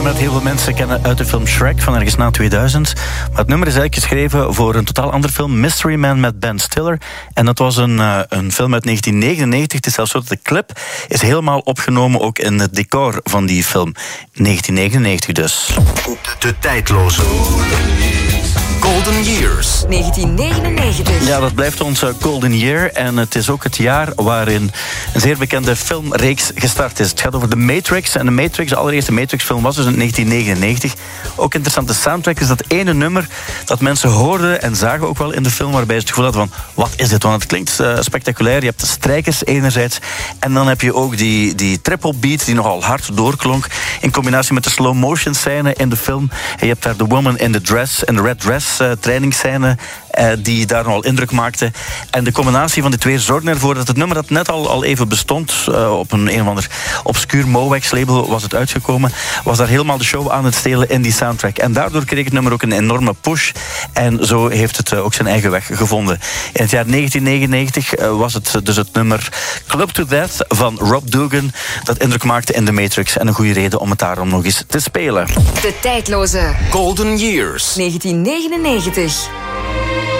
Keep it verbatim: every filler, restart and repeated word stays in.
nummer dat heel veel mensen kennen uit de film Shrek van ergens na tweeduizend. Maar het nummer is eigenlijk geschreven voor een totaal andere film, Mystery Man met Ben Stiller. En dat was een, uh, een film uit negentien negenennegentig. Het is zelfs zo dat de clip is helemaal opgenomen ook in het decor van die film. negentien negenennegentig dus. De tijdloze Golden Years. negentien negenennegentig. Ja, dat blijft ons Golden Year. En het is ook het jaar waarin een zeer bekende filmreeks gestart is. Het gaat over The Matrix. En The Matrix, de allereerste Matrix-film, was dus in negentien negenennegentig. Ook interessante soundtrack is dat ene nummer dat mensen hoorden en zagen ook wel in de film, waarbij ze het gevoel hadden van, wat is dit? Want het klinkt uh, spectaculair. Je hebt de strijkers enerzijds. En dan heb je ook die, die triple beat die nogal hard doorklonk. In combinatie met de slow motion scène in de film. En je hebt daar de woman in the dress, in the red dress uh, trainingsscène. Uh, die daar nogal indruk maakte. En de combinatie van die twee zorgde ervoor dat het nummer dat net al, al even bestond, uh, op een een of ander obscuur Mowax label was het uitgekomen, was daar helemaal de show aan het stelen in die soundtrack. En daardoor kreeg het nummer ook een enorme push. En zo heeft het uh, ook zijn eigen weg gevonden. In het jaar negentien negenennegentig uh, was het dus het nummer Club to Death van Rob Dougan dat indruk maakte in The Matrix. En een goede reden om het daarom nog eens te spelen. De tijdloze Golden Years. negentien negenennegentig.